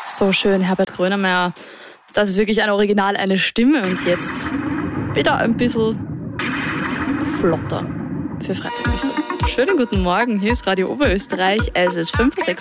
So schön, Herbert Grönemeyer. Das ist wirklich ein Original, eine Stimme. Und jetzt wieder ein bisschen flotter für Freitag. Schönen guten Morgen, hier ist Radio Oberösterreich. Es ist 5:06